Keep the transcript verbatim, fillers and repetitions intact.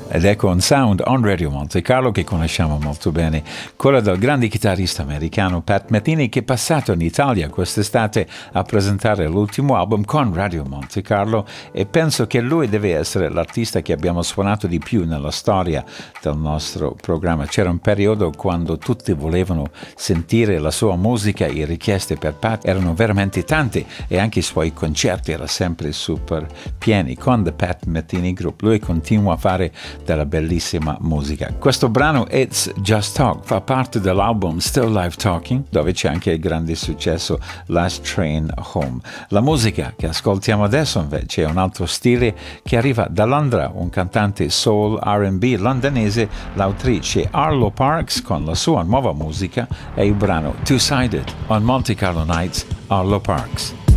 ed ecco un sound on Radio Monte Carlo che conosciamo molto bene, quella del grande chitarrista americano Pat Metheny, che è passato in Italia quest'estate a presentare l'ultimo album con Radio Monte Carlo, e penso che lui deve essere l'artista che abbiamo suonato di più nella storia del nostro programma. C'era un periodo quando tutti volevano sentire la sua musica, e richieste per Pat erano veramente tante e anche i suoi concerti erano sempre super pieni con The Pat Metheny Group. Lui continua a fare della bellissima musica. Questo brano It's Just Talk fa parte dell'album Still Live Talking, dove c'è anche il grande successo Last Train Home. La musica che ascoltiamo adesso invece è un altro stile che arriva da Londra, un cantante soul R and B londinese, l'autrice Arlo Parks con la sua nuova musica e il brano Two-Sided on Monte Carlo Nights, Arlo Parks.